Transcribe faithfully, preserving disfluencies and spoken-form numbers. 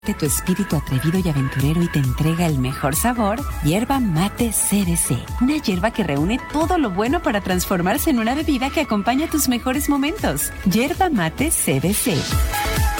de tu espíritu atrevido y aventurero y te entrega el mejor sabor, Yerba Mate C B C. Una hierba que reúne todo lo bueno para transformarse en una bebida que acompaña tus mejores momentos. Yerba Mate C B C.